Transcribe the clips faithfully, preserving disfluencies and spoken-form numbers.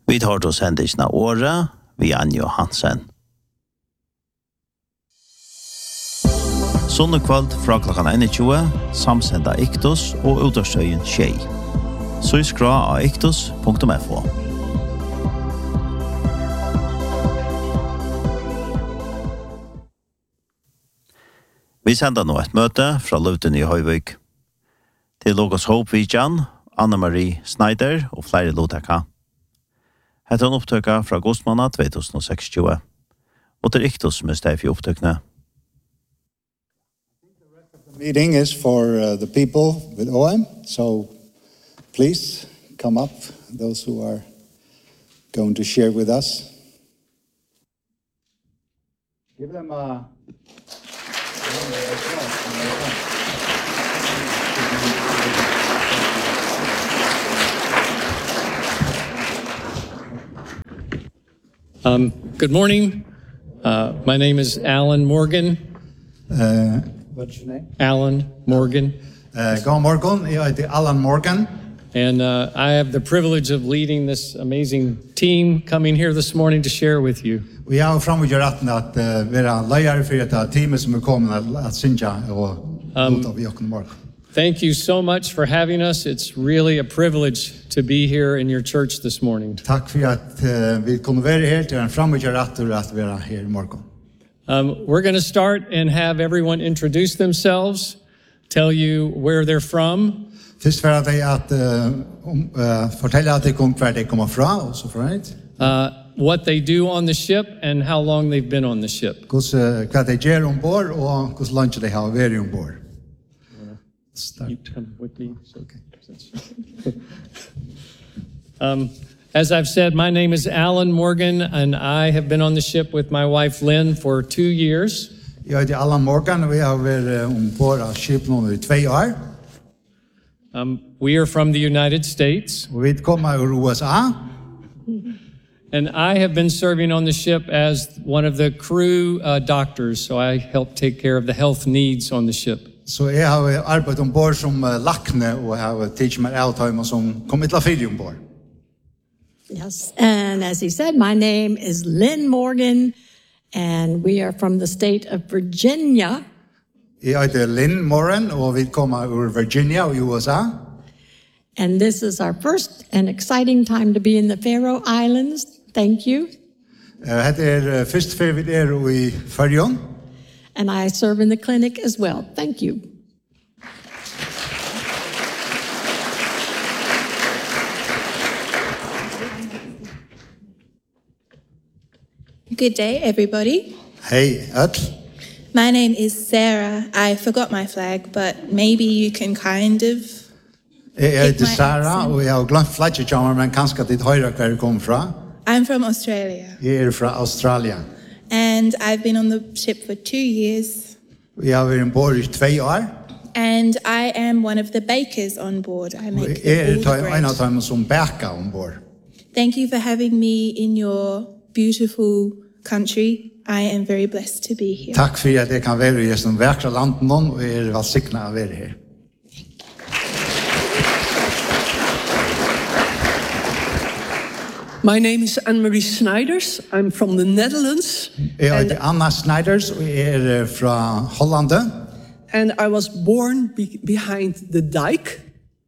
Vi tar til sendisene året via Anjo Hansen. Sånne kveld fra klokken tjue, samsenda Iktos og Udarstøyen Tjei. Så skra av iktos punktum f o. Vi sender nå et møte fra Løvden i Høyvøk. Til Logos Hope Vidjan, Anna-Marie Snyder og flere låtaka. Hette en opptøkka fra Gostmanna tjue sekstjue. Og til Iktos med steg for opptøkene. The meeting is for uh, the people with O M, so please come up, those who are going to share with us. Give them a... Um, good morning. Uh, my name is Alan Morgan. Uh, what's your name? Alan Morgan. Uh, God morgon, jeg heter Alan Morgan. And uh, I have the privilege of leading this amazing team coming here this morning to share with you. Og jeg har framgjør retten at uh, være leier for et teamet som er kommet at synja og ut av jokken morgen. Thank you so much for having us. It's really a privilege to be here in your church this morning. Takk for at uh, vi kunne være her til en framgjør retten at være her i morgen. Um, we're going to start and have everyone introduce themselves, tell you where they're from. Først for at jeg at uh, um, uh, fortelle at jeg kom hver de kommer fra, og så right? Uh, what they do on the ship and how long they've been on the ship. Hvordan, hva de gjør ombord, og hvordan lunch de har vært ombord. You come with me. Okay. um, as I've said, my name is Alan Morgan, and I have been on the ship with my wife Lynn for two years. Jeg heter Alan Morgan, og vi har vært ombord av skip nå i tve år. Um, we are from the United States. Og vi kommer ur U S A. And I have been serving on the ship as one of the crew uh, doctors, so I help take care of the health needs on the ship. Så jeg har arbeidet ombord som lakne, og jeg har tidlig med avtøymer som kom til å fyre ombord. Yes, and as he said, my name is Lynn Morgan, and we are from the state of Virginia. Jeg heter Lynn Morgan, og vi kommer ur Virginia og U S A. And this is our first and exciting time to be in the Faroe Islands. Thank you. Hette er først før vi er i Førjøen. And I serve in the clinic as well. Thank you. Good day, everybody. Hei, öll. My name is Sarah. I forgot my flag, but maybe you can kind of... Jeg heter Sarah, og jeg har glemt flagget jammer, men kanskje at ditt høyre hver jeg kommer fra. I'm from Australia. Jeg er fra Australia. And I've been on the ship for two years. Jeg har vært ombord i tve år. And I am one of the bakers on board. I make Jeg all er the en av bread. dem som bæker ombord. Thank you for having me in your beautiful country. I am very blessed to be here. Takk for at jeg kan være i sånn verkra land nå, og jeg er velsignet å være her. My name is Anne-Marie Snyders. I'm from the Netherlands. Jeg heter Anna Snyders, og jeg er fra Hollande. And I was born be behind the dike.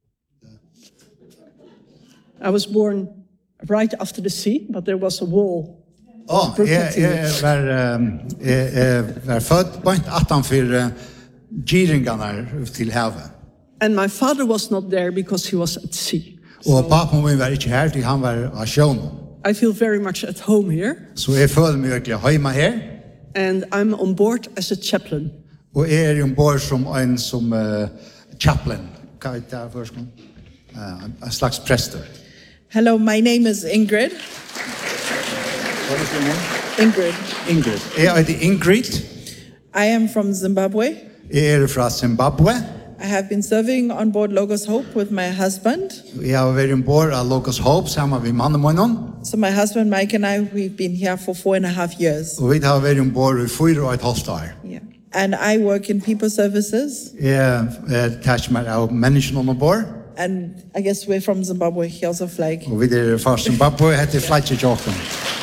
I was born right after the sea, but there was a wall. Åh, oh, jeg, jeg var, um, jeg, jeg var født på en atten for uh, giringene til havet. And my father was not there because he was at sea. Og papen min var ikke her, til han var av sjøen. I feel very much at home here. Så jeg føler meg virkelig hjemme her. And I'm on board as a chaplain. Og jeg er ombord som en som uh, chaplain. Hva er det først? Uh, en slags prester. Hello, my name is Ingrid. What is your name? Ingrid. Ingrid. Jeg heter Ingrid. I am from Zimbabwe. Jeg er fra Zimbabwe. I have been serving on board Logos Hope with my husband. Jeg har vært ombord av Logos Hope sammen med mannen min. So my husband Mike and I, we've been here for four and a half years. Og vi har vært ombord i fire og et halvt år. Yeah. And I work in people services. Jeg er tatt meg av menneskene ombord. and I guess we're from Zimbabwe, he also flag. Og vi er fra Zimbabwe, heter flagget Jochen.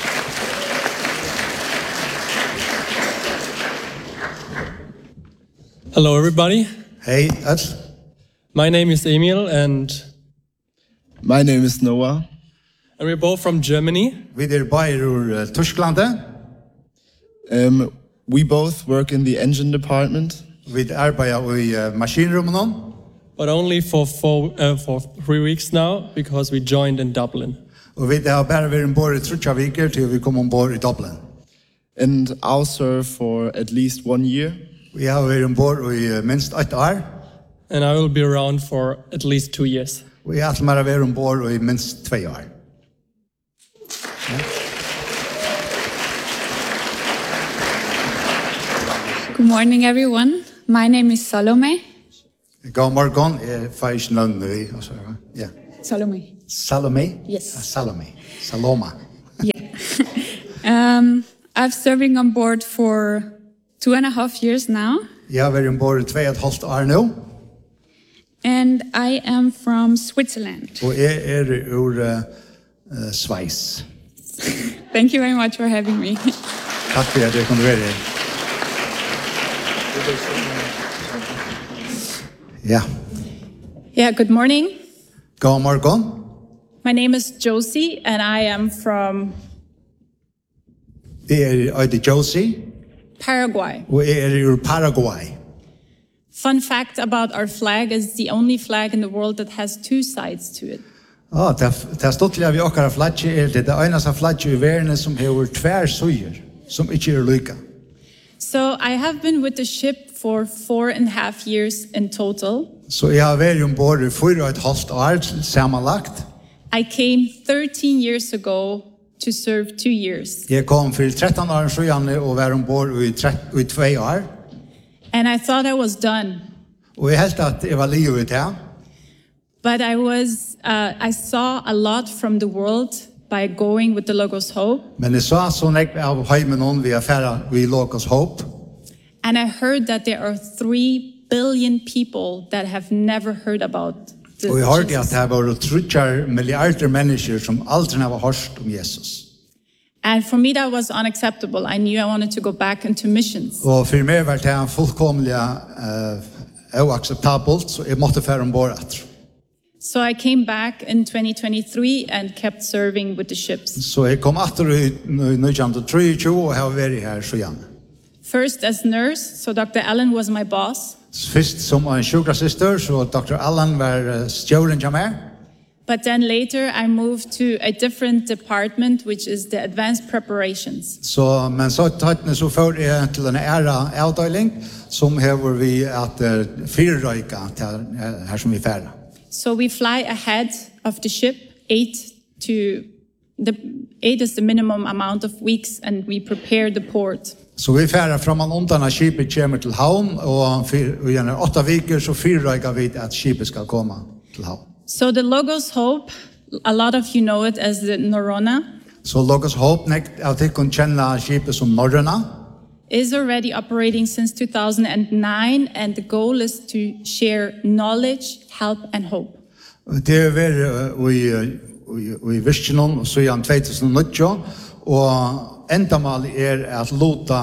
Hello everybody. Hej, all. My name is Emil and my name is Noah. And we're both from Germany. Vi er bare ur uh, Tyskland. Um, we both work in the engine department. Vi arbeider i uh, maskinrummen. But only for four, uh, for three weeks now because we joined in Dublin. Og vi har bare vært ombord i trutja viker til vi kom ombord i Dublin. And I'll serve for at least one year. Vi har vært ombord i minst ett år. And I will be around for at least two years. Vi har alltid vært ombord i minst två år. Good morning, everyone. My name is Salome. God morgon, er faktisk lønn vi. Yeah. Salome. Salome? Yes. Salome. Saloma. Yeah. um, I've serving on board for two and a half years now. Jeg har vært ombord i två og et halvt år nå. And I am from Switzerland. Og jeg er ur uh, uh, Sveis. Thank you very much for having me. Takk for at jeg kunne være her. Ja. Yeah, good morning. God morgon. My name is Josie and I am from Jeg er Eide Josie. Paraguay. Og jeg er ur Paraguay. Fun fact about our flag is the only flag in the world that has two sides to it. Ja, det er stottelig vi okkara flagget er det det eneste flagget i verden som har tvær søyer, som ikke er lykka. So I have been with the ship for four and a half years in total. Så jeg har vært ombord i fire og et halvt år sammenlagt. I came thirteen years ago to serve two years. Jeg kom for tretton år siden og var ombord i, i två år. And I thought I was done. Og jeg helt at jeg var livet her. But I was, uh, I saw a lot from the world by going with the Logos Hope. Men jeg så så nek av heimen on vi affæra vi Logos Hope. And I heard that there are three billion people that have never heard about the Og jeg hørte at det var trutjar milliarder mennesker som aldri har hørt om Jesus. And for me that was unacceptable. I knew I wanted to go back into missions. Og for meg var det fullkomlig uh, uacceptabelt, så jeg måtte fære ombord etter. So I came back in twenty twenty-three and kept serving with the ships. Så jeg kom etter i nitton tjuetre og har vært her så gjerne. First as nurse, so Doctor Allen was my boss. Først som en sjukrasister, så doktor Allen var stjålen til meg. But then later I moved to a different department, which is the advanced preparations. Så, men så tattene så får jeg til en æra avdeling, som hever vi at uh, fyrrøyka til uh, her som vi færre. So we fly ahead of the ship, eight to, the eight is the minimum amount of weeks, and we prepare the port. Så vi færre fra man undan at skipet kommer til havn, og i en åtta viker så fyrrøyka vi at skipet skal komme til havn. So the Logos Hope, a lot of you know it as the Norrona. Så Logos Hope nekt at de kan kjenne skipet som Norrøna. Is already operating since two thousand nine, and the goal is to share knowledge, help and hope. Det er vært i i Virginon så i two thousand nine, og endamal er at lota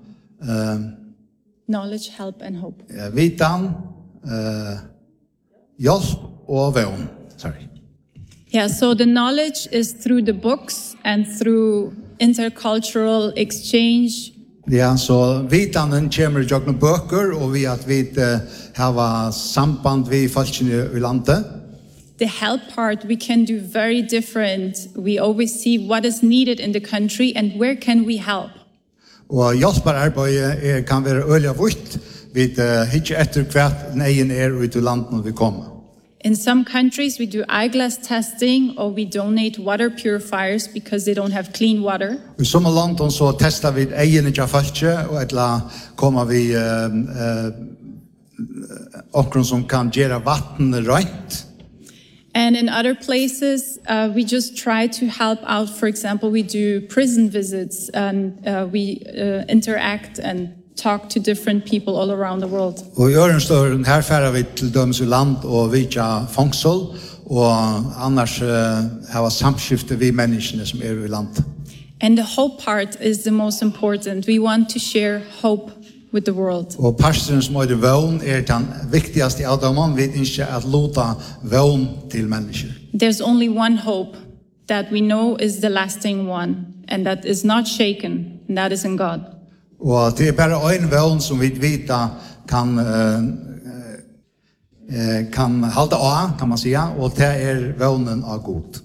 uh, knowledge, help and hope. Ja, vitan, uh, hjelp og vevn. Sorry. Yeah, so the knowledge is through the books and through intercultural exchange. Ja, så vitanen kommer i jøgne bøker, og vi at vi uh, har samband vi folkene i landet. The help part we can do very different. We always see what is needed in the country and where can we help. Og hjelpararbeidet er, kan være øyelig vitt. Vi uh, hittar etter hvert egen er ut i landet når vi kommer. In some countries we do eyeglass testing or we donate water purifiers because they don't have clean water. I somme landen så testar vi egen ikke falske, og etla kommer vi uh, uh, okkur som kan gjøre vatten rent. And in other places, uh, we just try to help out. For example, we do prison visits and uh, we uh, interact and talk to different people all around the world. Og i øren står her færer vi til dømes i land og vitja fangsel og annars uh, hava samskifte vi menneskene som er i land. And the hope part is the most important. We want to share hope with the world. Og pastoren som er vøvn er den viktigaste av dem. Vi ønsker at låta vøvn til mennesker. There's only one hope that we know is the lasting one, and that is not shaken, and that is in God. Og det er bare en vøvn som vi vet kan uh, uh, kan halda av, kan man säga, og det er vøvnen av god.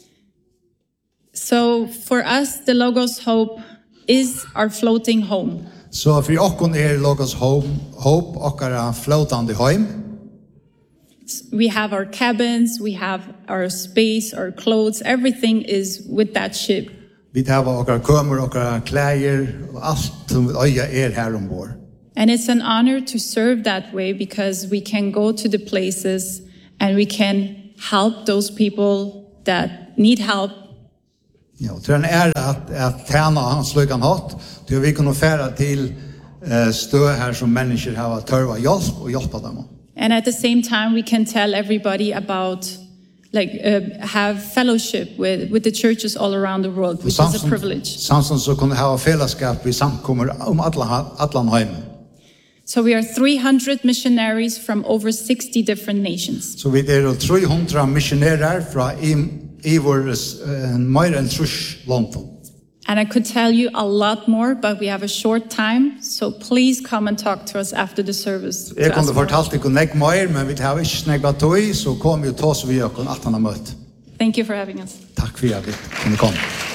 So for us, the Logos Hope is our floating home. Så for okkon er Logos Hope, hope okkara floatande heim. We have our cabins, we have our space, our clothes, everything is with that ship. Vi har okkara kømer, okkara klæger, og alt som øya er her ombord. And it's an honor to serve that way because we can go to the places and we can help those people that need help. Ja, det er en ære at, at tjene hans lykken hatt, til vi kunne fære til uh, stø her som mennesker har tørva hjelp og hjelpe dem. And at the same time, we can tell everybody about, like, uh, have fellowship with, with the churches all around the world, which is a privilege. Samtidig så kunne ha fellesskap vi samkommer om atlan heimen. So we are three hundred missionaries from over sixty different nations. Så vi er tre hundre missionærer fra i vår uh, mer enn trus London. And I could tell you a lot more, but we have a short time, so please come and talk to us after the service. Jeg kunne fortalt ikke nek mer, men vi har ikke snakket tog, så kom vi og ta oss vi og at han har møtt. Thank you for having us. Takk for at vi kunne komme.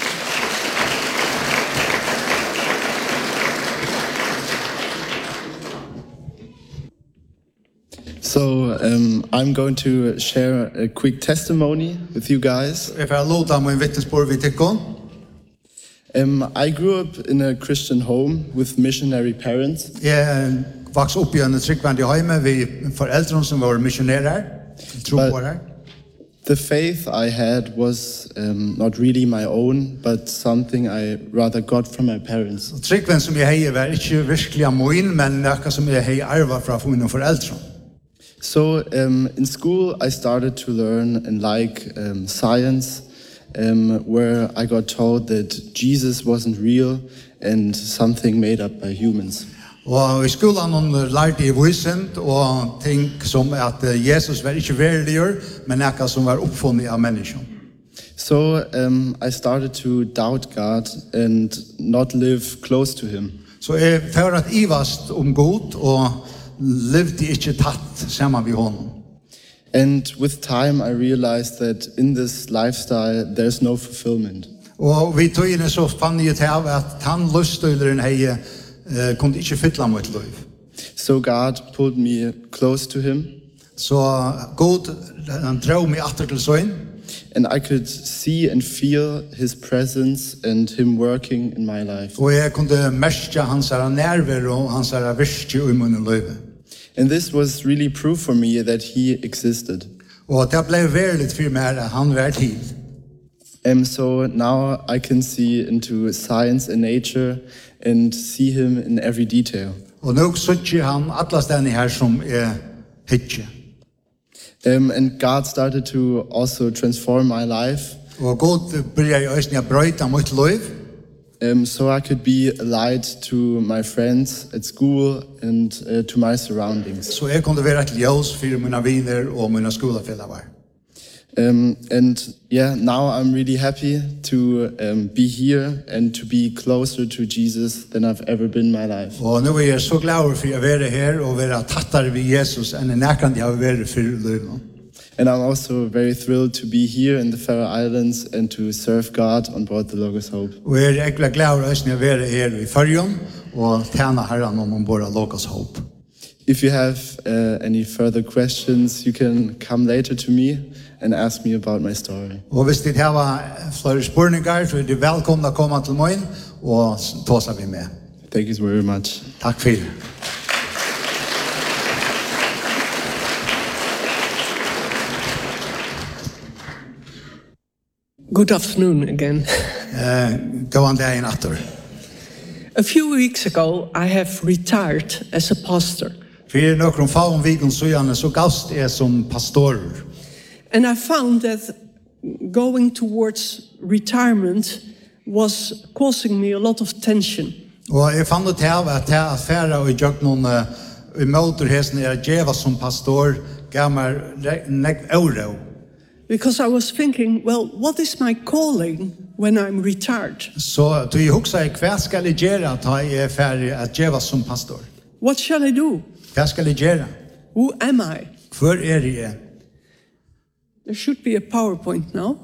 So um, I'm going to share a quick testimony with you guys. Jeg får låta min vittnesbord vi tykker. Um, I grew up in a Christian home with missionary parents. Jeg vokste opp i en tryggvendig heime ved foreldre som var missionærer, tro på det. The faith I had was um, not really my own, but something I rather got from my parents. Tryggven som jeg heier var ikke virkelig av min, men noe som jeg heier arva fra mine foreldre. So um, in school I started to learn and like um, science, um, where I got told that Jesus wasn't real and something made up by humans. Og i skolan lærte jeg vissent og ting som at Jesus var ikke verilig, men noe som var oppfunnet av mennesker. So um, I started to doubt God and not live close to him. Så jeg får at ivast om god og levde ikke tatt sammen med honom. And with time I realized that in this lifestyle there's no fulfillment. Og vi tog inn så fann jeg til at han lystøyleren hei uh, kunne ikke fylla mot liv. So God pulled me close to him. Så god han drog meg atter til søgn. And I could see and feel his presence and him working in my life. Og jeg kunne merke hans nærvær og hans virke i min liv. And this was really proof for me that he existed. Og det ble veldig for meg at han var til. And so now I can see into science and nature and see him in every detail. Og nå søtter han alle stedene her som er hittje. Um, and God started to also transform my life. Og god börjar i øsne å brøyta mot liv. Um, so I could be a light to my friends at school and uh, to my surroundings. Så jeg kunne være et ljøs for mine viner og mine skolefeller. Um, and yeah, now I'm really happy to um, be here and to be closer to Jesus than I've ever been in my life. Og nå er jeg så glad for å være her og være tattere ved Jesus enn nærkant jeg har vært for livet. And I'm also very thrilled to be here in the Faroe Islands and to serve God on board the Logos Hope. Og jeg er egentlig glad for å være her i Førjøen og tjene Herren om bord av Logos Hope. If you have uh, any further questions, you can come later to me and ask me about my story. Og hvis det har flere spørninger, så er det velkommen å komme til meg og ta seg vi med. Thank you very much. Takk for det. Good afternoon again. Uh, go on day in after. A few weeks ago, I have retired as a pastor. For noen få om viken så så gavst jeg som pastor. And I found that going towards retirement was causing me a lot of tension. Og jeg fann ut av at jeg affæra og gjør noen i motorhesen er djeva som pastor gav meg nek euro. Because I was thinking, well, what is my calling when I'm retired? Så du hugsa jeg hva skal jeg gjøre at jeg er ferdig at djeva som pastor? What shall I do? Hva skal jeg gjøre? Who am I? Hvor er jeg? There should be a PowerPoint now.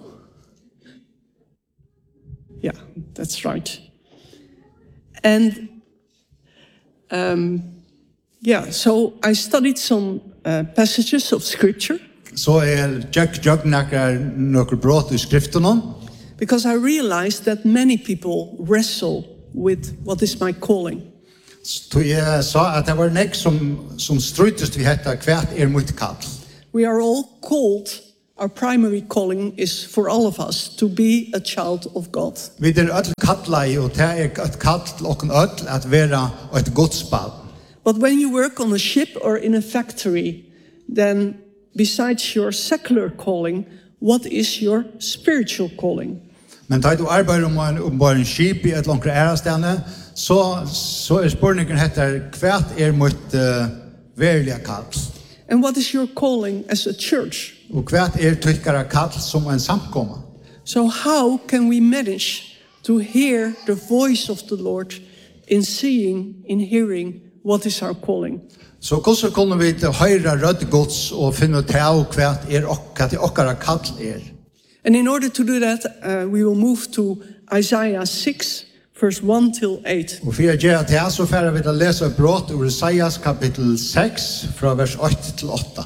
Yeah, that's right. And um, yeah, so I studied some uh, passages of scripture. Så er jeg gjør noen brot i skriften. Because I realized that many people wrestle with what is my calling. Så jeg sa at det var nek som, som strøytest vi hette hvert er mot kall. We are all called, our primary calling is for all of us to be a child of God. Vi er ødel kallai, og det er et kall til okken ødel at være et godsbad. But when you work on a ship or in a factory, then besides your secular calling, what is your spiritual calling? Men da du arbeider om en, om en skip i et langt ærestene, så, så er spørningen heter, hva er mot uh, verilige kall? And what is your calling as a church? Og hva er tykkere kall som en samkomma? So how can we manage to hear the voice of the Lord in seeing, in hearing what is our calling? Så hvordan kunne vi høre rødt gods og finne ut av hva er okkara kall er? And in order to do that, uh, we will move to Isaiah six, verse one till eight. Og for å gjøre det, så får vi lese et brot ur Isaias kapittel seks, fra vers åtte til åtte.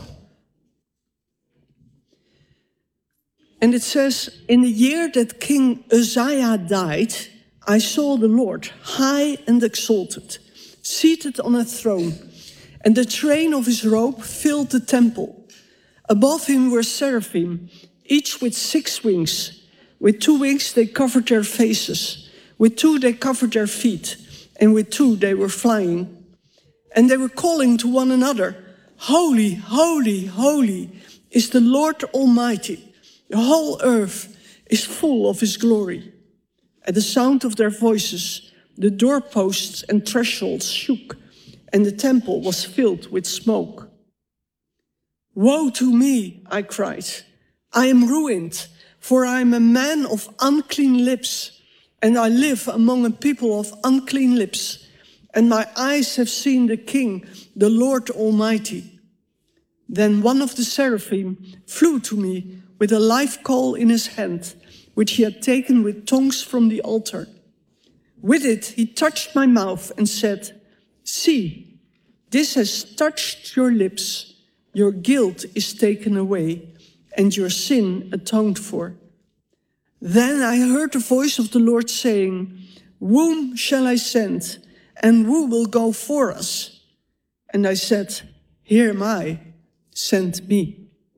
And it says, in the year that King Uzziah died, I saw the Lord high and exalted, seated on a throne, and the train of his robe filled the temple. Above him were seraphim, each with six wings. With two wings they covered their faces, with two they covered their feet, and with two they were flying. And they were calling to one another, Holy, holy, holy is the Lord Almighty. The whole earth is full of his glory. At the sound of their voices, the doorposts and thresholds shook, and the temple was filled with smoke. Woe to me, I cried. I am ruined, for I am a man of unclean lips, and I live among a people of unclean lips, and my eyes have seen the King, the Lord Almighty. Then one of the seraphim flew to me with a live coal in his hand, which he had taken with tongues from the altar. With it he touched my mouth and said, See, this has touched your lips, your guilt is taken away, and your sin atoned for. Then I heard the voice of the Lord saying, Whom shall I send, and who will go for us? And I said, Here am I, send me.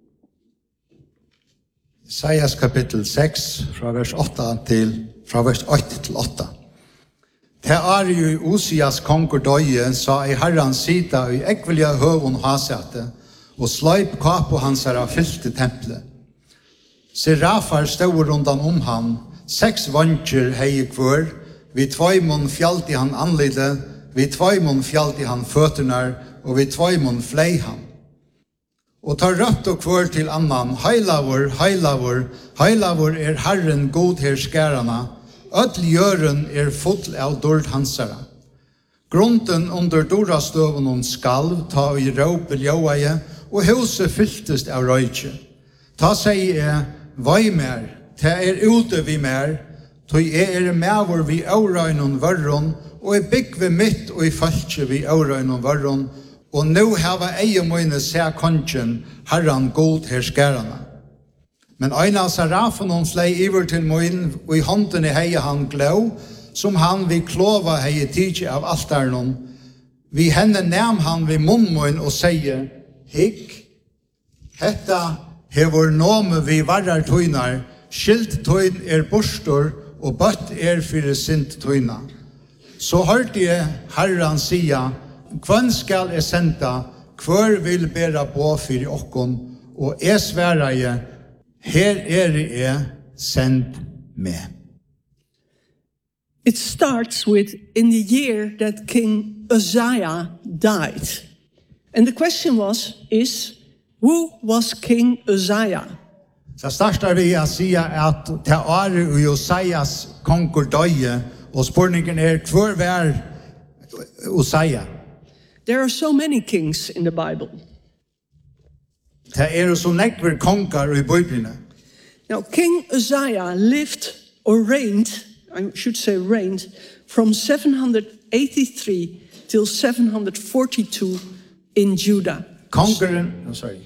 Isaias kapittel seks, fra vers åtte til, fra vers åtte til åtte. Det er jo i Usias konger døye, sa i herran sida i ekvelja høvun hasete, og sløyp kapo hans er av fyllte tempelet. Serafar stod rundan om han, seks vantjer hei kvør, vi tvaimon fjalt i han anlide, vi tvaimon fjalt i han føternar, og vi tvaimon flei han. Og tar rødt og kvør til annan, heilavur, heilavur, heilavur er herren god her skærana, öll jøren er full av dord hansara. Grunden under dorastøven og skalv, ta i råpe ljøaie, og huset fylltest av røyke. Ta sier jeg, vai mer, ta er ute vi mer, ta er mevor vi aurøynon varron, og er bygg vi mitt og i falske vi aurøynon varron, og nå hava eie møyne se kongen, herran god her skærana. Men ein av serafen hon flei iver til møyne, og i hånden i heie han glå, som han vi klova heie tidsi av altarnon. Vi henne nem han vi munnmøyne og sier, Hikk, hetta hevur nome vi varrar tøynar, skilt tøyn er borstor og bøtt er fyrir sint tøyna. så hørte jeg Herren sia, «Hvem skal jeg senda, hver vil bæra på for okkon, og jeg sværer jeg, her er jeg, send meg.» It starts with in the year that King Uzziah died. And the question was, is, who was King Uzziah? Så startar vi å si at til året og Uzziahs konkur døye, og spørningen er, hvor var Uzziah? There are so many kings in the Bible. Det er så nekver konger i Bibelen. Now, King Uzziah lived or reigned, I should say reigned, from seven eighty-three till seven forty-two in Judah. Kongeren, oh, sorry.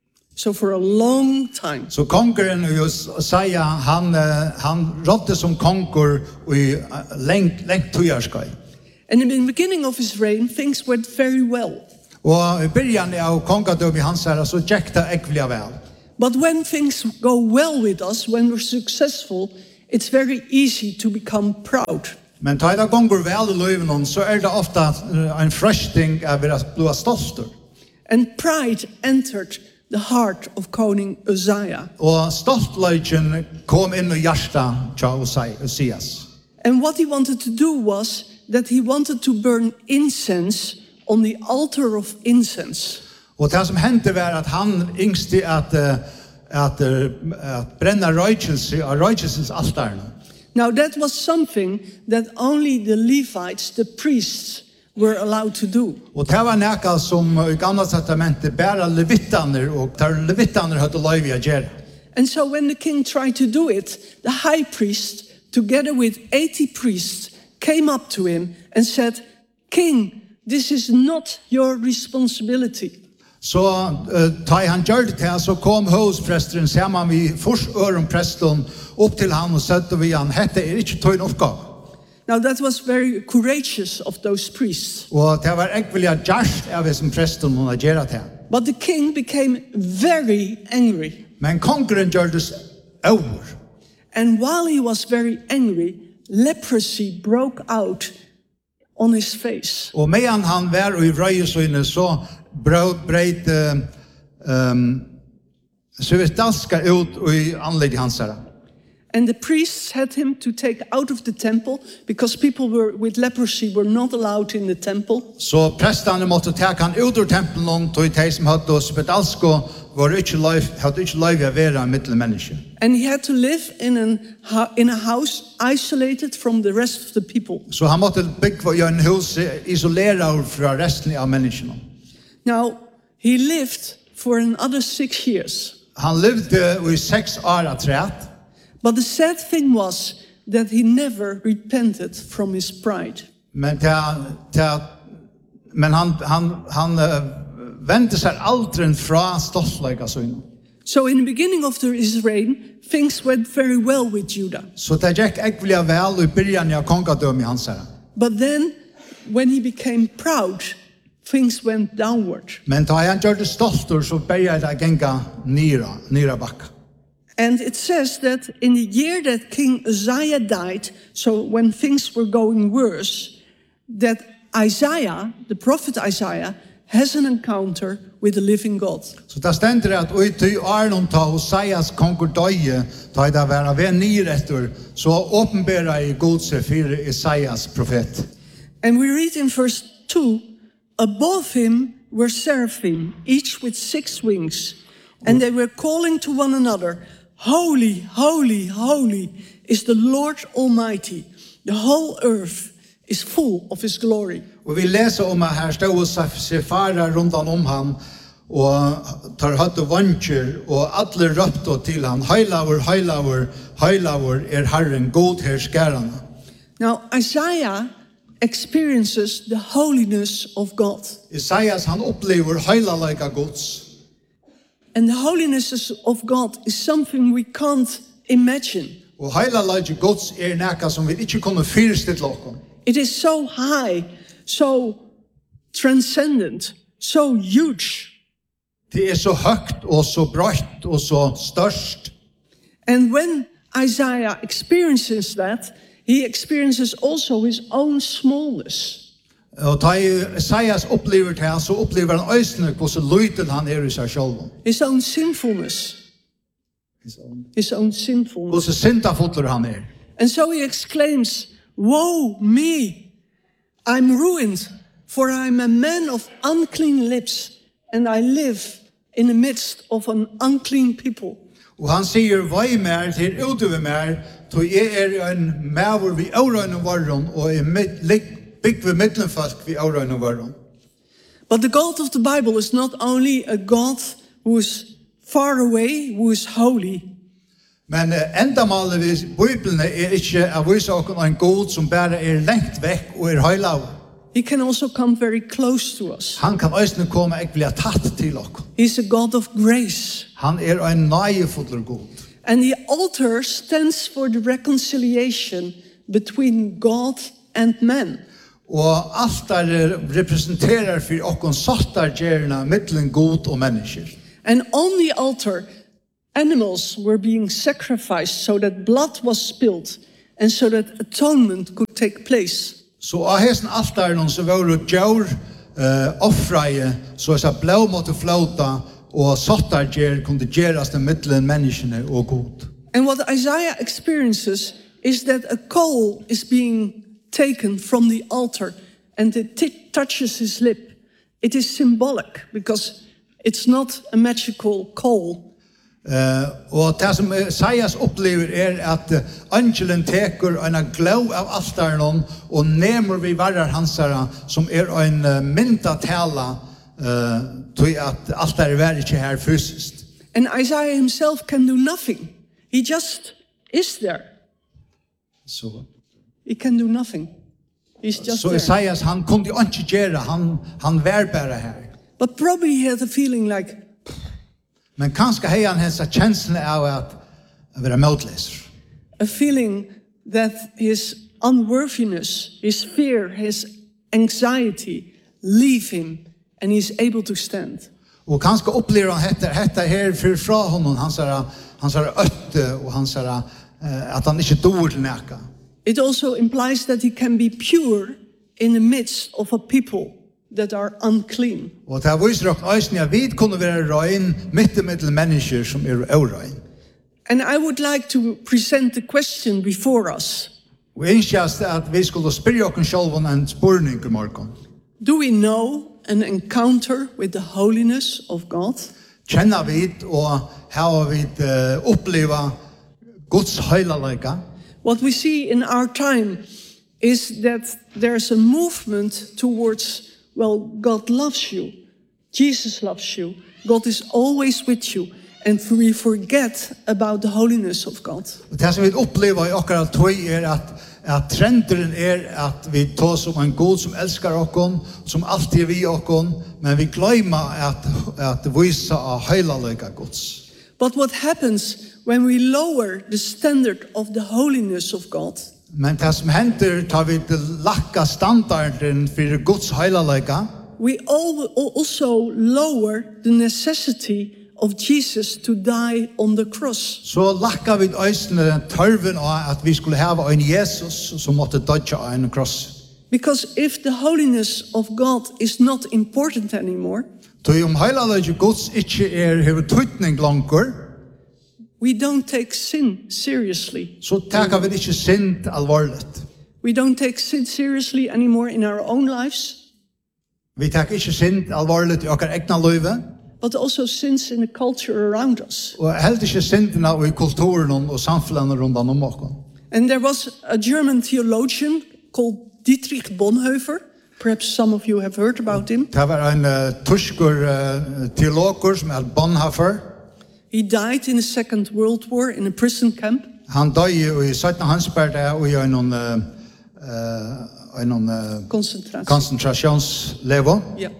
So for a long time. Så kongeren Uzziah, han, han rådde som konger i lengt, lengt tøyarskøy. And in the beginning of his reign, things went very well. Og i byrjan av kongadøm i hans herre, så gikk det ekvelig vel. But when things go well with us, when we're successful, it's very easy to become proud. Men da det gonger vel i løyven, så er det ofte en frøsting av å bli stolter. And pride entered the heart of Koning Uzziah. Og stoltløyken kom inn i hjertet til Uzzias. And what he wanted to do was that he wanted to burn incense on the altar of incense. Og det som hendte var at han yngste at, at, at brenna røykelse av røykelsens altaren. Now that was something that only the Levites, the priests, were allowed to do. Og det var nekka som i gamla testamentet bare levitaner og der levitaner hadde lov å gjøre. And so when the king tried to do it, the high priest, together with eighty priests, came up to him and said, "King, this is not your responsibility." Så uh, ta han gjør det til, så kom hovspresteren sammen med først øren presten opp til han og søtte vi han, hette er ikke tøyn oppgave. Now that was very courageous of those priests. Og det var egentlig gjørst av det som presten hun har gjør det. But the king became very angry. Men kongeren gjør det over. And while he was very angry, leprosy broke out on his face. Og medan han var i vrøyesøyne, så breit um, så vi daska ut i anlegg hans herre. And the priests had him to take out of the temple because people were with leprosy were not allowed in the temple. Så prestene måtte ta han ut ur tempelen og de som hadde spedalsko var ikke lov, hadde ikke lov å være en middelmenneske. And he had to live in, an, in a house isolated from the rest of the people. Så han måtte bygge i en hus isoleret fra resten av menneskene. Now, he lived for another six years. Han levde i seks år av træt. But the sad thing was that he never repented from his pride. Men, ta, ta, men han, han, han uh, vendte seg aldri fra stoltleika søyne. So in the beginning of his reign, things went very well with Judah. Så det gikk ekkelig vel i byrjan av kongadøm i hans herre. But then, when he became proud, things went downward. Men da han gjør det stolter, så begynte det å genga nira, nira bakka. And it says that in the year that King Uzziah died, so when things were going worse, that Isaiah, the prophet Isaiah, has an encounter with the living God. Så det stender at ut i Arnon ta Uzzias kongur døye, ta det være ved nyretter, så åpenbæra i godse for Isaias profet. And we read in verse two, above him were seraphim, each with six wings, and they were calling to one another, "Holy, holy, holy is the Lord Almighty. The whole earth is full of his glory." Og vi leser om at her stod sefara rundan om han, og tar hatt og vantjer, og alle røpte til han, «Heilavur, heilavur, heilavur er Herren, god her skærande». Now, Isaiah experiences the holiness of God. Isaias han opplever heilalega Guds. And the holiness of God is something we can't imagine. Og heilalega Guds er nekka som vi ikke kunne fyrstille okkom. It is so high, so transcendent, so huge. Det er så høgt og så brøtt og så størst. And when Isaiah experiences that, he experiences also his own smallness. Og da Isaias opplever det, så opplever han øyne hvordan lytel han er i seg selv. His own sinfulness. His own, his own sinfulness. Hvordan syndafotler han er. And so he exclaims, woe me, I'm ruined, for I'm a man of unclean lips, and I live in the midst of an unclean people. Og han sier, vai mer til utover mer, to jeg er en maver vi aurøyne varron, og er bygg ved middelfolk vi aurøyne varron. But the God of the Bible is not only a God who is far away, who is holy. Men uh, endamålet ved Bibelen er ikke å vise oss en god som bare er lengt vekk og er høylav. He can also come very close to us. Han kan også komme og bli tatt til oss. He's a God of grace. Han er en nøyefuller god. And the altar stands for the reconciliation between God and man. Og altar representerer for oss sattargjerna mittelen god og mennesker. And on the altar, animals were being sacrificed so that blood was spilled and so that atonement could take place. Så av hesten altaren så var det djur uh, offreie, så at blå måtte flåta, og sattargjer kunne gjerast den mittelen menneskene og god. And what Isaiah experiences is that a coal is being taken from the altar and it t- touches his lip. It is symbolic because it's not a magical coal. Uh, og det som Isaias opplever er at uh, angelen teker en glå av altaren og nemer vi varar hansara som er en uh, mynta tala uh, til at altaren var ikke her fysisk. And Isaiah himself can do nothing. He just is there. Så he can do nothing. He's just so there. So Isaias han kunde ikke gjøre, han han var bare her. But probably he had a feeling like, men kanskje har han hessa känslan av at vara motlös. A feeling that his unworthiness, his fear, his anxiety leave him and he's able to stand. Og kanskje opplever han hetta hetta her för fra honom, han sa han sa ötte og han sa uh, at han ikke dår til näka. It also implies that he can be pure in the midst of a people that are unclean. Og det viser nok også at vi kunne være røyn midt i middel mennesker som er urøyn. And I would like to present the question before us. Og innskjast at vi skulle spørre oss selv om en spørning i morgen. Do we know an encounter with the holiness of God? Kjenner vi og har vi uh, oppleva Guds høylaløyga? What we see in our time is that there's a movement towards, well, God loves you. Jesus loves you. God is always with you. And we forget about the holiness of God. Det som vi opplever i akkurat tog er at, at trenden er at vi tar som en god som elskar oss, som alltid er vi oss, men vi glemmer at, at visa av høylaløyga Guds. But what happens when we lower the standard of the holiness of God? Men det som hender tar vi til lakka standarden for Guds høylaløyga. We all also lower the necessity of Jesus to die on the cross. Så lakka vi øysene tørven av at vi skulle ha en Jesus som måtte dødja av en kross. Because if the holiness of God is not important anymore, så om høylaløyga Guds ikke er hever tøytning langer, we don't take sin seriously. Så tager vi ikke synd alvorligt. We don't take sin seriously anymore in our own lives. Vi tager ikke synd alvorligt i okkar egna løyve. But also sins in the culture around us. Og helt ikke syndene i kulturen og samfunnet rundt om oss. And there was a German theologian called Dietrich Bonhoeffer. Perhaps some of you have heard about him. Det var en uh, tysker uh, teologer som er Bonhoeffer. He died in the Second World War in a prison camp. Han døde i syttende Hansberg og i en uh, uh, en uh, Concentration. konsentrasjonslevo. Yeah.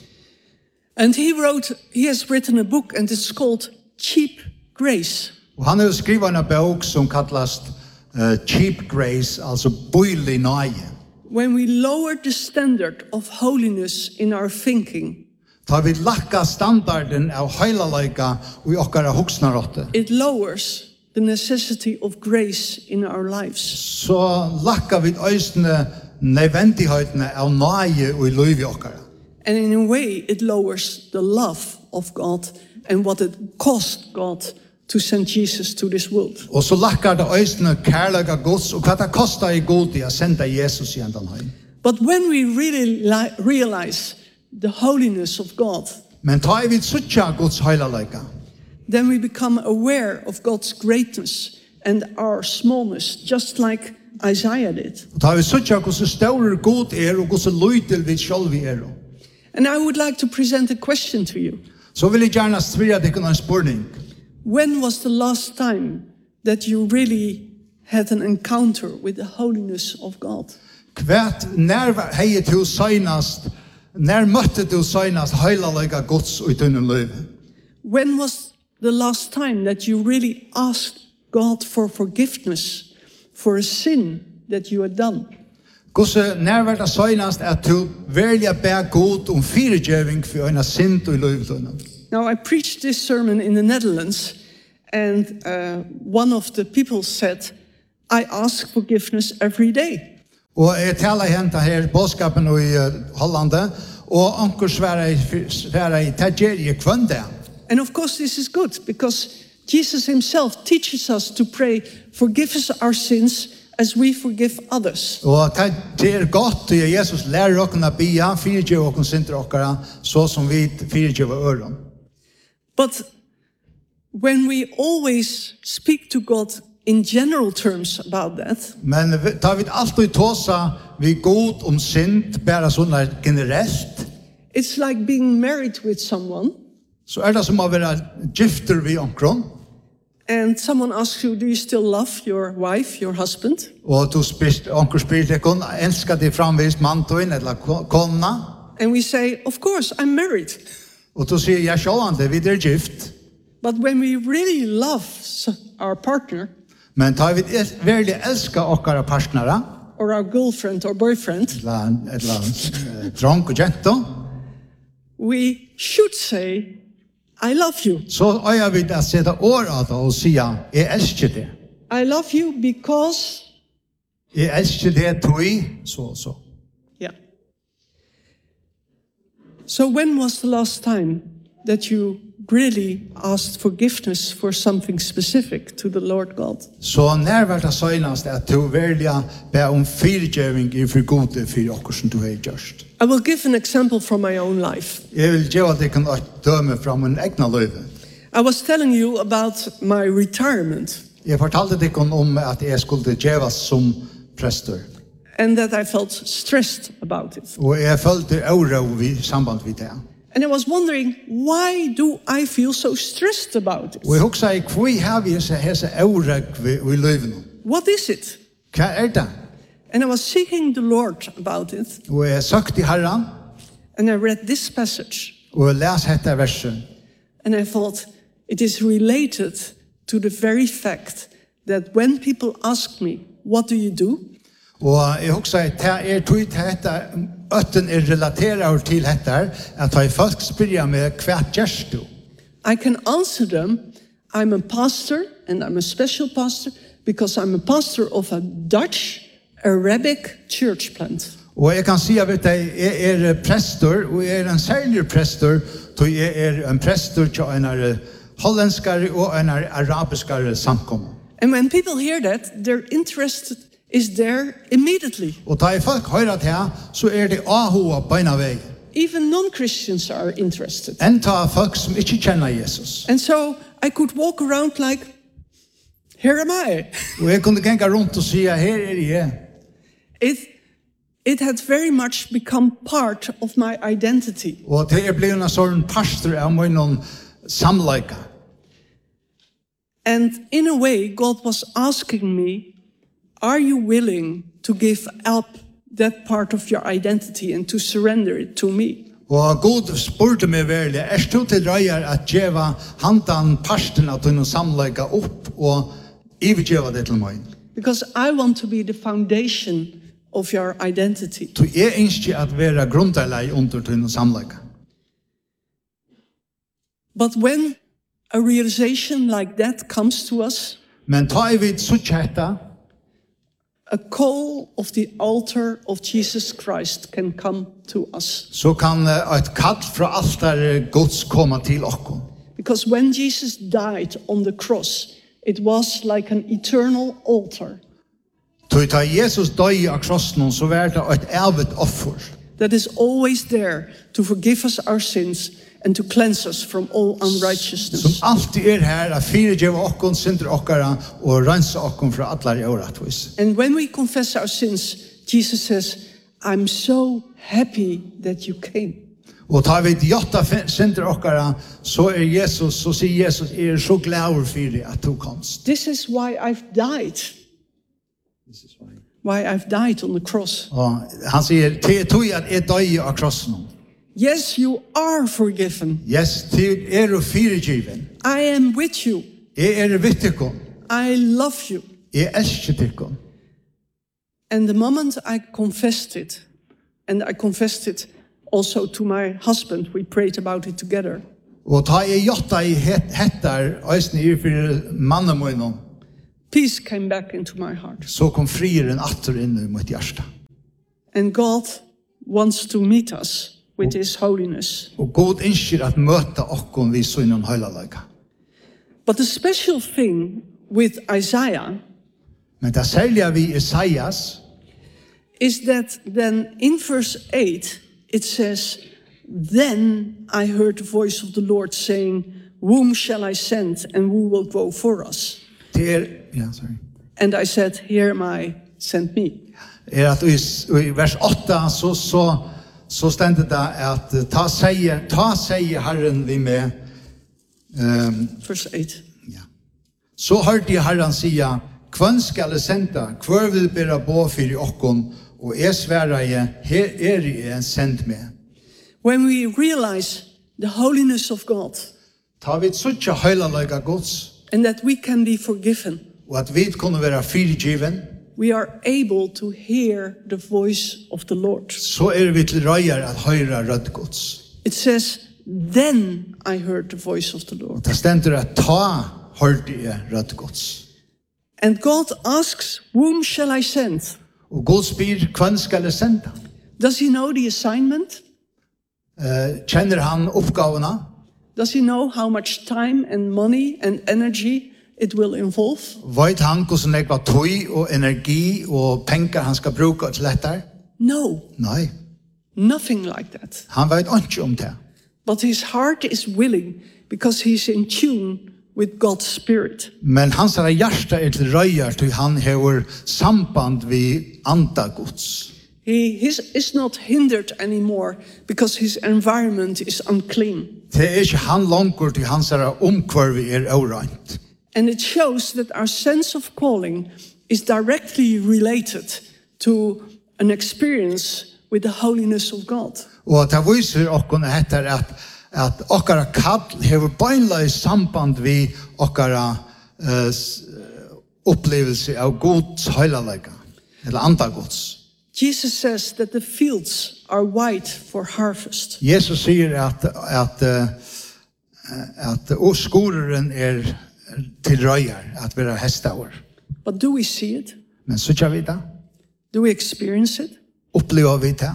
And he wrote, he has written a book and it's called Cheap Grace. Og han har skrivet en bok som kallast uh, Cheap Grace, altså bøylig nøye. When we lower the standard of holiness in our thinking, tar vi lakka standarden av høylaløyga og i okkara huksnarotte. It lowers the necessity of grace in our lives. Så lakka vi øysene nødvendigheten av nøye og i liv okkara. And in a way, it lowers the love of God and what it cost God to send Jesus to this world. Og så lakkar det øysene kærlega Guds, og hva det kostar i god i å sende Jesus i endan heim. But when we really li- realize the holiness of God, men ta vi suttja Guds heilalega, then we become aware of God's greatness and our smallness, just like Isaiah did. ta vi suttja hvordan større god er, og hvordan løytel vi selv er. And I would like to present a question to you. Så vil jeg gjerne spørre deg en spørning. When was the last time that you really had an encounter with the holiness of God? Kvært nær hei du seinast, nær møtte du seinast heilalega Guds og i døgnen liv? When was the last time that you really asked God for forgiveness for a sin that you had done? Gosse nær var det seinast at du verlig ber god om firegjøving for en synd og i livet. Now, I preached this sermon in the Netherlands, and uh, one of the people said, I ask forgiveness every day. Og jeg taler henta her bådskapen i Hollande, og anker svære i tedjer i kvønde. And of course this is good, because Jesus himself teaches us to pray, forgive us our sins as we forgive others. Og det er godt, og Jesus lærer okkene å bia, firegjøv okkene synder okkara, så som vi firegjøv øren. But when we always speak to God in general terms about that, men ta vi alltid tåsa vi god om synd, bare sånn generelt, it's like being married with someone, så er det som å være gifter vi omkron, and someone asks you, do you still love your wife, your husband? og du spist, onker spyrt deg kun, elskar de framvist mantoin, eller kona, and we say, of course, I'm married. og du sier, ja, sjålande, vi er gift. But when we really love our partner, men ta vi virkelig elskar okkara partnera, or our girlfriend or boyfriend, eller, eller dronk og jento, we should say, I love you. så øyer vi å sette år av det og sier, jeg elsker det. I love you because... Jeg elsker det tog, så, så. Yeah. So when was the last time that you really asked forgiveness for something specific to the Lord God? Så nær var det søgnast at du virkelig ber om firegjøving i for gode for okker som du har gjørst. I will give an example from my own life. Jeg vil gjøre deg en døme fra min egna liv. I was telling you about my retirement. Jeg fortalte deg om at jeg skulle gjøres som prester. And that I felt stressed about it. Og jeg følte oro i samband med det. And I was wondering, why do I feel so stressed about it? Og jeg husker jeg, hvor har vi hese oro i livet? What is it? Hva er det? And I was seeking the Lord about it. Og jeg søkte Herren. And I read this passage. Og jeg les dette verset. And I thought, it is related to the very fact that when people ask me, what do you do? Og jeg husker at det er tog til dette, øtten er relateret til dette, at jeg folk spør meg, hva gjør du? I can answer them, I'm a pastor, and I'm a special pastor, because I'm a pastor of a Dutch Arabic church plant. Og jeg kan si at jeg er prestor, og jeg er en særlig prestor, så jeg er en prestor til en hollandskare og en arabiskare samkommer. And when people hear that, they're interested is there immediately. Og da folk hører det her, så er det ahoa beina vei. Even non-Christians are interested. Enta folk som ikke kjenner Jesus. And so I could walk around like, here am I. Og jeg kunne genga rundt og sige, her er jeg. It, it had very much become part of my identity. Og det er blevet en sånn pastor av min samleika. And in a way, God was asking me, are you willing to give up that part of your identity and to surrender it to me? Og Gud spurte meg veldig, er du til røyer at djeva handan parsten av din samleika opp og ivergjeva det til meg? Because I want to be the foundation of your identity. Så jeg ønsker at være grunnleie under din samleika. But when a realization like that comes to us, Men ta I vid suttjetta, a call of the altar of Jesus Christ can come to us. så kan ett kall fra altare Guds komma till okkom. Because when Jesus died on the cross, it was like an eternal altar. Då ta Jesus døy av krossen, så var det ett evigt offer. That is always there to forgive us our sins and to cleanse us from all unrighteousness. Som alltid er her, at fyrirgeva okkom, synder okkara, og rensa okkom fra allar oratvis. And when we confess our sins, Jesus says, I'm so happy that you came. Og tar vi jotta synder okkara, så er Jesus, så sier Jesus, er så glad fyrir at du komst. This is why I've died. This is why. Why I've died on the cross. Og han sier, til tog at jeg døy av krossen. Yes, you are forgiven. Yes, til er du fyrirgiven. I am with you. Jeg er vittikon. I love you. Jeg elsker tikon. And the moment I confessed it, and I confessed it also to my husband, we prayed about it together. Og ta jeg jotta I hettar, eisne I fyrir mannemoinon, peace came back into my heart. så kom frieren atter inn I mitt hjärsta. And God wants to meet us with His holiness. Og God innskjer at møta okkom vi søgnen høylalega. But the special thing with Isaiah, men det særlige vi Isaias, is that then in verse eight it says, then I heard the voice of the Lord saying, whom shall I send and who will go for us? Det er, ja, sorry. And I said, here am I, send me. Er at I, I vers åtta så, så, så stendet det at ta seier, ta seier Herren vi med. Um, Vers eight. Ja. Så hørte jeg Herren sia, kvann skal jeg senda, hver vil bera bo fyrir okkon, og jeg sværa jeg, her er jeg sendt med. When we realize the holiness of God, ta vi suttja høylalega Guds, and that we can be forgiven, og at vi kunne være fyrirgiven, we are able to hear the voice of the Lord. så er vi til røyar at høyra rødt Guds. It says, then I heard the voice of the Lord. Det stender at ta hørte jeg rødt Guds. And God asks, whom shall I send? Og Gud spyr, hvem skal jeg senda? Does he know the assignment? Uh, kjenner han oppgavene? Does he know how much time and money and energy it will involve? Vet han hvordan jeg var tøy og energi og penger han skal bruke til dette? No. Nei. Nothing like that. Han vet ikke om det. But his heart is willing because he's in tune with God's spirit. Men hans hjärta er til røyar til han hever samband vi anda Guds. He his, is not hindered anymore because his environment is unclean. Det er ikke han langer til hans omkvarvi er orant. And it shows that our sense of calling is directly related to an experience with the holiness of God. Og det viser okkon etter at at okkara kall hever beinleis samband vi okkara uh, opplevelse av Guds høylalega, eller anda Guds. Jesus says that the fields are white for harvest. Jesus sier at at uh, at oskoreren er til røyar, at vi er hestaur. But do we see it? Men så kjær vi det? Do we experience it? Opplever vi det?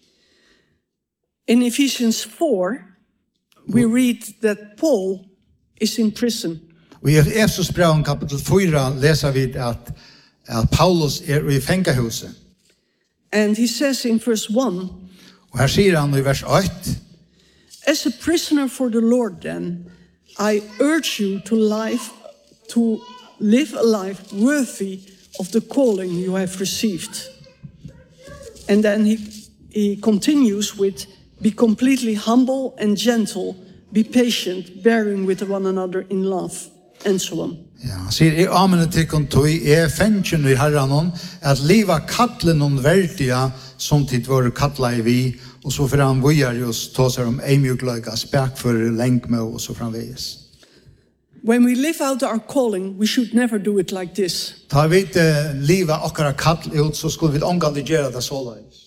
In Ephesians four, we read that Paul is in prison. Og i Efesos brev kapitel fyra leser vi at, at Paulus er i fengahuset. And he says in verse one, og her sier han i vers eitt, as a prisoner for the Lord then, I urge you to life to live a life worthy of the calling you have received. And then he he continues with, be completely humble and gentle, be patient, bearing with one another in love, and so on. Ja, han sier, jeg amene til kontoi, jeg fengen i herranon, at liva kattlen on verdia, som tid var kattla i vi, og så for han vujar just tåsar om eimjugløyga, spekføre, lengme og så framveges. When we live out our calling, we should never do it like this. Ta vi uh, liva okkara kattl ut, så skulle vi omgående gjøre det så løys.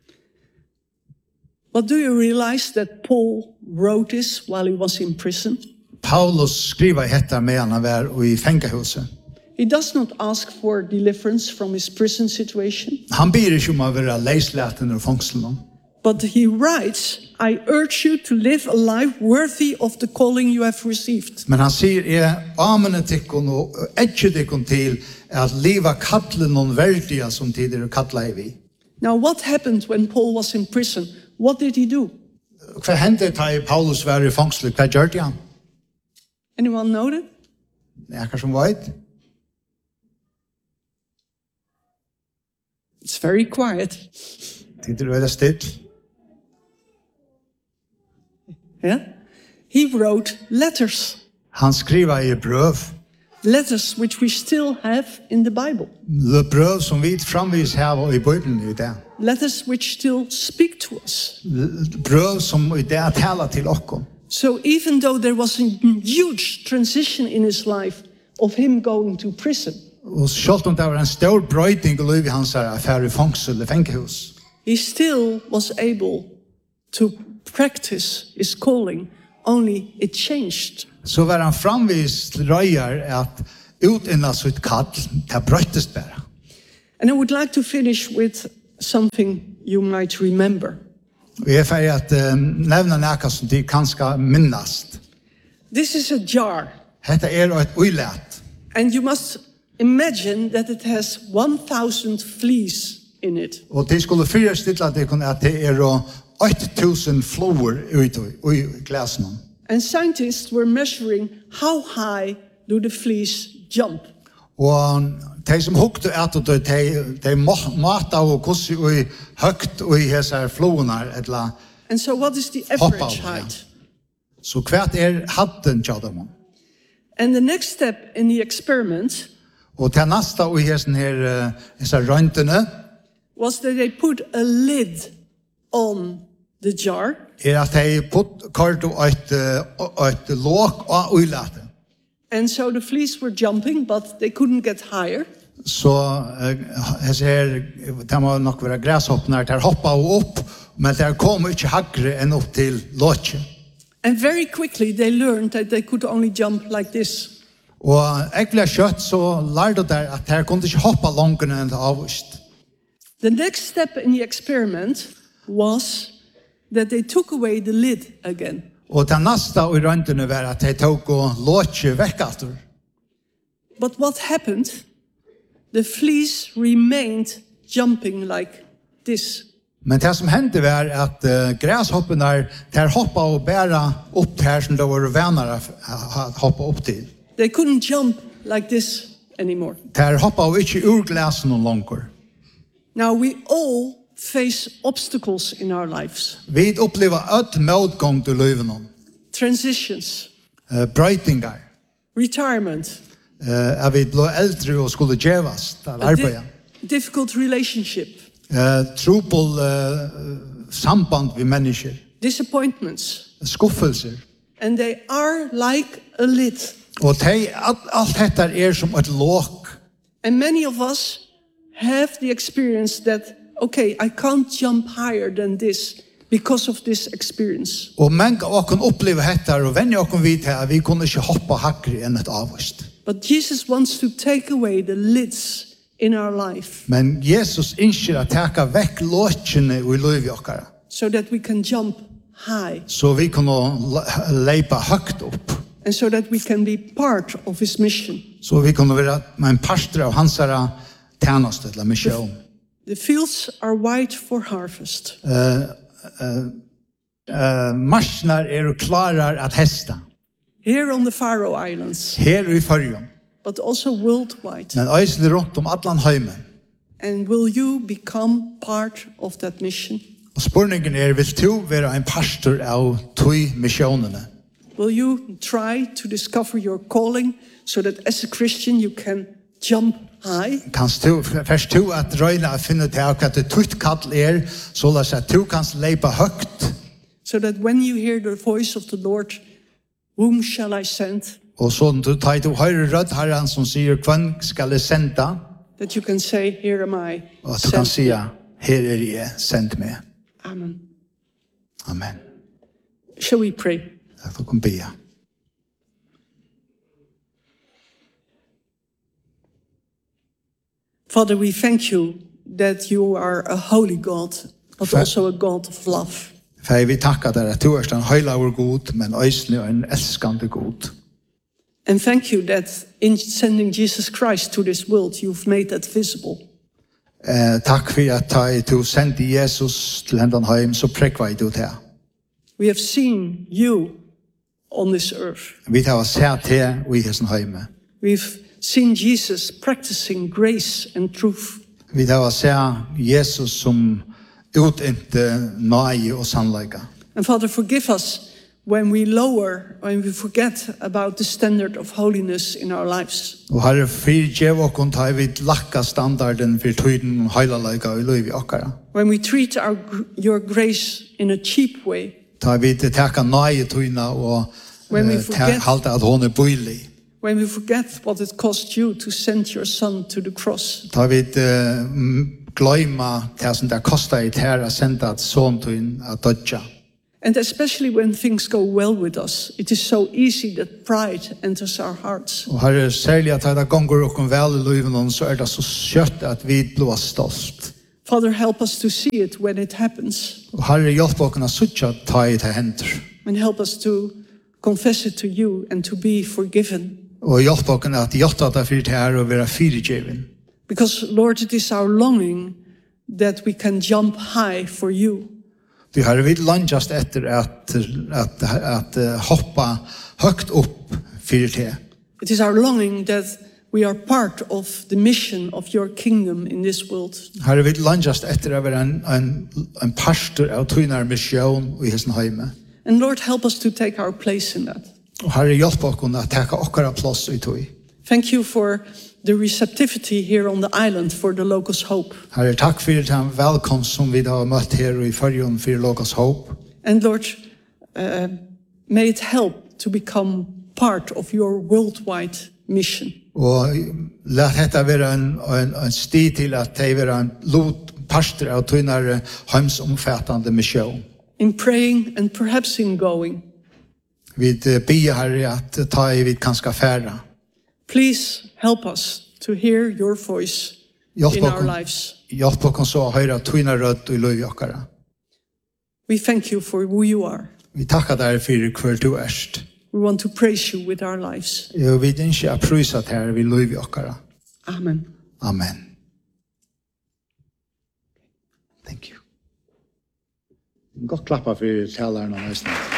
But do you realize that Paul wrote this while he was in prison? Paulus skriva hetta med han var i fengahuset. He does not ask for deliverance from his prison situation. Han ber ikke om å være leislaten ur fangselen. But he writes, I urge you to live a life worthy of the calling you have received. Men han sier, jeg amene tikkun og etje tikkun til at liva kattlen noen verdiga som tider kattla i vi. Now what happened when Paul was in prison? What did he do? Hva hendte da Paulus var i fangsel? Hva gjør han? Anyone know that? Jeg kan som veit. It's very quiet. Tider er det still. Yeah? He wrote letters. Han skriva i brøv. Letters which we still have in the Bible. Det brøv som vi framvis har i Bibelen i det. Letters which still speak to us. Brøv som i det talar til okkom. So even though there was a huge transition in his life of him going to prison. Og selv om det var en stor brøyding i livet hans her affære i fangsel i fengehus. He still was able to practice his calling, only it changed. Så var han framvis røyer at utinna sitt kall, det brøytest bare. And I would like to finish with something you might remember. Og jeg er ferdig at uh, nevna nækka som de kanskje minnast. This is a jar. Hetta er et uilet. And you must imagine that it has one thousand fleas in it. Og de skulle fyrir stilla at det er eight thousand flower i glasen. And scientists were measuring how high do the fleas jump. Og de som hukte at det, de, de mata og kussi og høgt og i hese flowenar, etla. And so what is the average height? Så hvert er hadden tjadamon. And the next step in the experiment og til nasta og i hese her, hese røntene, was that they put a lid on the jar. Er at de put kort og et, et låk og uilate. And so the fleas were jumping, but they couldn't get higher. Så uh, her, det må nok være græshoppene, der hoppa opp, men der kom ikke hagre enn opp til låtje. And very quickly they learned that they could only jump like this. Og egentlig kjøtt så lærte der at der kunne ikke hoppa langere enn det avvist. The next step in the experiment was that they took away the lid again. Og det neste i røntene var at de tok og låtje vekk etter. But what happened? The fleas remained jumping like this. Men det som hendte var at uh, græshoppene der hoppa og bæra opp her som det var venner å hoppa opp til. They couldn't jump like this anymore. Der hoppa og ikke ur glasen og langer. Now we all face obstacles in our lives. Vi opplever öll motgång til livet. Transitions. Uh, brøytingar. Retirement. Uh, vi ble eldre og skulle gjevas til arbeid. Di difficult relationship. Uh, trupel uh, samband vi mennesker. Disappointments. Skuffelser. And they are like a lid. Og de, alt, alt dette er som et låk. And many of us have the experience that, okay, I can't jump higher than this because of this experience. Og mange av oss opplever dette, og venner oss vidt her, vi kunne ikke hoppe hakre enn et avvist. But Jesus wants to take away the lids in our life. Men Jesus ønsker å ta vekk låkene i livet okkara. So that we can jump high. Så vi kunne leipa høgt opp. And so that we can be part of his mission. Så vi kunne være en pastor av hans tjeneste eller mission. The fields are white for harvest. Uh, uh, uh, Marsnar er klarar at hesta. Here on the Faroe Islands. Her i Färjön. But also worldwide. Men øyselig rundt om allan heimen. And will you become part of that mission? Og spurningen er, vil du være en pastor av tøy missionene? Will you try to discover your calling so that as a Christian you can jump high? Kanst du, først du at røyne å finne til hva det tøyt kall er, så la seg at du kan leipa høgt. So that when you hear the voice of the Lord, whom shall I send? Og så du tar du høyre rødt herren som sier, hvem skal jeg senda? That you can say, here am I. Og du kan si, her er jeg, send meg. Amen. Amen. Shall we pray? Du kan be. Father, we thank you that you are a holy God, but Fa- also a God of love. Fei vi takka der at du er en høylaur god, men øysne en elskande god. And thank you that in sending Jesus Christ to this world, you've made that visible. Eh, takk for at ta du sendi Jesus til hendan heim, så prekva i du det. We have seen you on this earth. Vi tar sett til i hessen heime. We've seen Jesus practicing grace and truth. Vi tar sett Jesus som utinte nøye og sannleika. And Father, forgive us when we lower, when we forget about the standard of holiness in our lives. Og herre, fyrgjev okkur ta vi lakka standarden for tøyden og heilaleika i liv i okkara. When we treat our, your grace in a cheap way. Ta vi til teka nøye tøyna og When we uh, forget- halda at hon er bøylig. When we forget what it cost you to send your son to the cross. Ta vi uh, gløyma det som det kostar i ter a senda at son tøyn at dødja. And especially when things go well with us, it is so easy that pride enters our hearts. Og herre, særlig at det gonger okkur vel i liven, så er det så kjøtt at vi blir stolt. Father, help us to see it when it happens, Og herre, hjelp okkur a suttja ta i til hender. and help us to confess it to you and to be forgiven. Og hjelp okkur at hjelta det fyrir til her og være fyrirgjeven. Because, Lord, it is our longing that we can jump high for you. Du har vi landjast etter at, at, at, at hoppa høgt opp fyrir til. It is our longing that we are part of the mission of your kingdom in this world. Har vi landjast etter at være en, en, en pastor av tøynar mission i hessen heime. And Lord, help us to take our place in that. Og herre, hjelp okkur at teka okkara plass i tøy. Thank you for the receptivity here on the island for the Locust Hope. Herre, takk fyrir den velkomst som vi har møtt her i fyrjon for Locust Hope. And Lord, uh, may it help to become part of your worldwide mission. Og let dette være en, en, en sti til at det være en lot pastor av tøynar heimsomfattande mission. In praying and perhaps in going, Vi bier herre at ta i vid kanska færa. please help us to hear your voice Hjelp in our okkur, lives. hjelp okkur så å høyra tøynar rødt i liv okkara. We thank you for who you are. Vi takkar deg fyrir hver du erst. We want to praise you with our lives. Og vi ønsker å prysa til her vi liv okkara. Amen. Amen. Thank you. Godt klappa for taleren og nøysene.